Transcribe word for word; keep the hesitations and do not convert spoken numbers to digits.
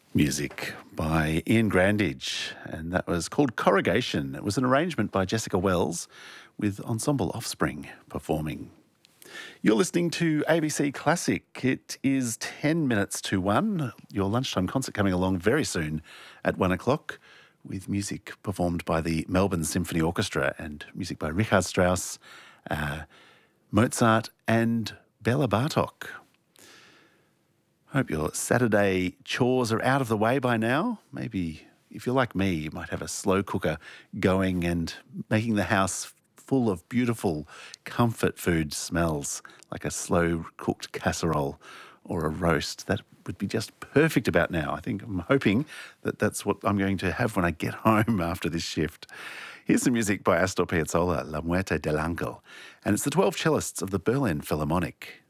Music by Ian Grandage, and that was called Corrugation. It was an arrangement by Jessica Wells with Ensemble Offspring performing. You're listening to A B C Classic. It is ten minutes to one. Your lunchtime concert coming along very soon at one o'clock with music performed by the Melbourne Symphony Orchestra and music by Richard Strauss, uh, Mozart and Bela Bartok. Hope your Saturday chores are out of the way by now. Maybe if you're like me, you might have a slow cooker going and making the house full of beautiful comfort food smells, like a slow-cooked casserole or a roast. That would be just perfect about now. I think I'm hoping that that's what I'm going to have when I get home after this shift. Here's some music by Astor Piazzolla, La Muerte del Ángel, and it's the twelve cellists of the Berlin Philharmonic.